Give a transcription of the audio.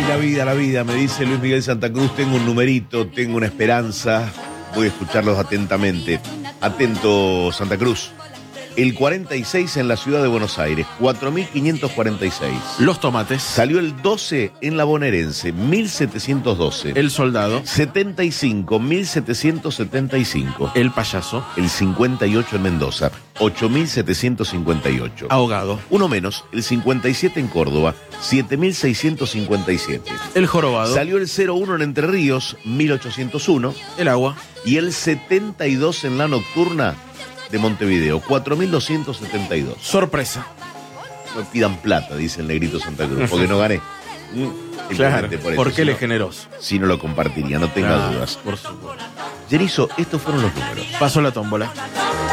la vida, me dice Luis Miguel Santa Cruz, tengo un numerito, tengo una esperanza, voy a escucharlos atentamente. Atento, Santa Cruz. El 46 en la ciudad de Buenos Aires, 4.546. Los tomates. Salió el 12 en la bonaerense, 1.712. El soldado. 75, 1.775. El payaso. El 58 en Mendoza, 8.758. Ahogado. Uno menos, el 57 en Córdoba, 7.657. El jorobado. Salió el 01 en Entre Ríos, 1.801. El agua. Y el 72 en la nocturna de Montevideo, 4.272. Sorpresa. No pidan plata, dice el negrito Santa Cruz, porque no gané. Claro, Simplemente porque si él no- es generoso. Si no lo compartiría, no tenga Claro, dudas. por supuesto. Yerizo, estos fueron los números. Pasó la tómbola.